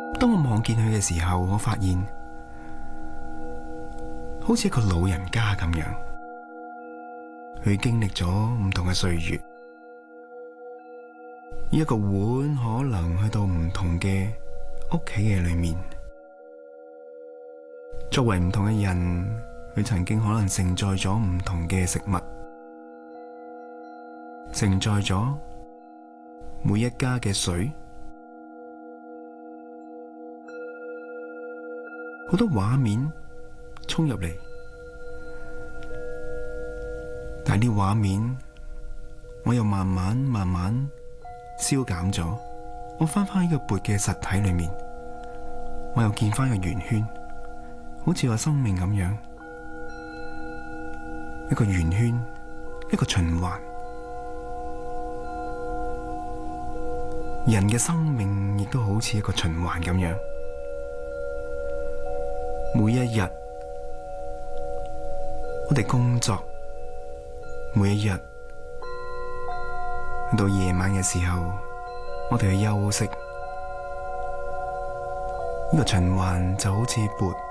當我望見佢嘅時候，我發現好似一個老人家咁樣，佢經歷咗唔同嘅歲月，一個碗可能去到唔同嘅屋企嘅裏面。作為唔同嘅人，佢曾經可能承載咗唔同嘅食物，承載咗每一家嘅水，好多畫面衝入嚟，但係啲畫面我又慢慢消減咗。我翻返呢個缽嘅實體裏面，我又見翻個圓圈，好似個生命咁樣，一個圓圈，一個循環。人嘅生命亦都好似一個循環咁樣，每一日我哋工作，每一日到夜晚嘅時候，我哋去休息。呢個循環就好似缽。